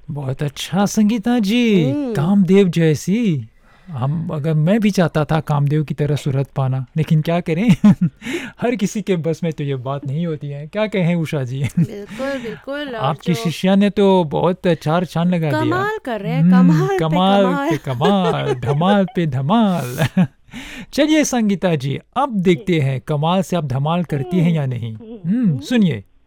बहुत अच्छा संगीता जी, हम्म। कामदेव जैसी। हम अगर मैं भी चाहता था कामदेव की तरह सूरत पाना, लेकिन क्या करें हर किसी के बस में तो ये बात नहीं होती है। क्या कहें उषा जी बिल्कुल बिल्कुल। और आपकी जो शिष्या ने तो बहुत चार चांद लगा दिया। कमाल कर रहे हैं, कमाल पे कमाल कमाल। पे कमाल, धमाल पे धमाल चलिए संगीता जी, अब जी। देखते हैं कमाल से आप धमाल करती हैं या नहीं। हम्म। सुनिए।